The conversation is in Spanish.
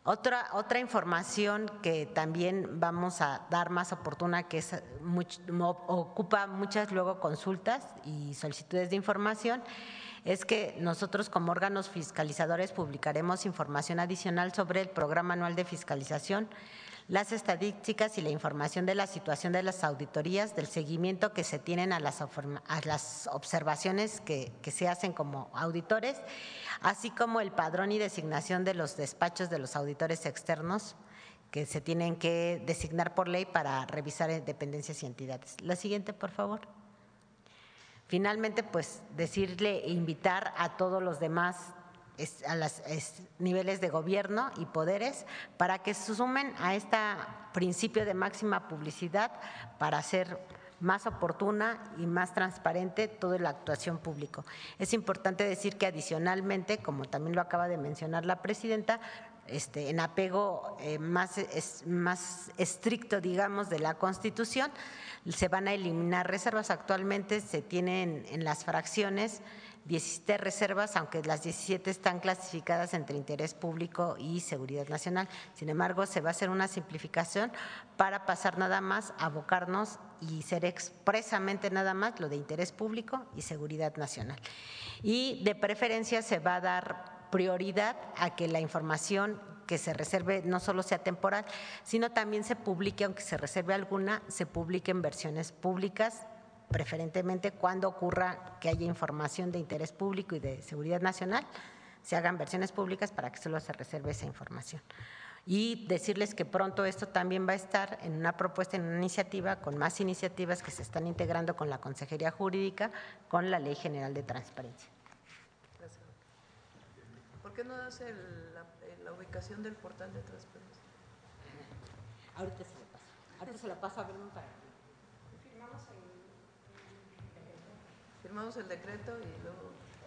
Otra información que también vamos a dar más oportuna, que es ocupa muchas luego consultas y solicitudes de información, es que nosotros como órganos fiscalizadores publicaremos información adicional sobre el Programa Anual de Fiscalización, las estadísticas y la información de la situación de las auditorías, del seguimiento que se tienen a las observaciones que se hacen como auditores, así como el padrón y designación de los despachos de los auditores externos que se tienen que designar por ley para revisar dependencias y entidades. La siguiente, por favor. Finalmente, pues decirle e invitar a todos los demás a los niveles de gobierno y poderes para que se sumen a este principio de máxima publicidad para hacer más oportuna y más transparente toda la actuación pública. Es importante decir que adicionalmente, como también lo acaba de mencionar la presidenta, en apego más estricto, digamos, de la Constitución, se van a eliminar reservas. Actualmente se tienen en las fracciones 17 reservas, aunque las 17 están clasificadas entre interés público y seguridad nacional. Sin embargo, se va a hacer una simplificación para pasar nada más a abocarnos y ser expresamente nada más lo de interés público y seguridad nacional. Y de preferencia se va a dar prioridad a que la información que se reserve no solo sea temporal, sino también se publique, aunque se reserve alguna, se publique en versiones públicas, preferentemente cuando ocurra que haya información de interés público y de seguridad nacional, se hagan versiones públicas para que solo se reserve esa información. Y decirles que pronto esto también va a estar en una propuesta, en una iniciativa, con más iniciativas que se están integrando con la Consejería Jurídica, con la Ley General de Transparencia. Gracias. ¿Por qué no das la ubicación del portal de transparencia? Ahorita se lo paso. Ahorita se lo paso a Bruno para que… Firmamos el decreto y luego…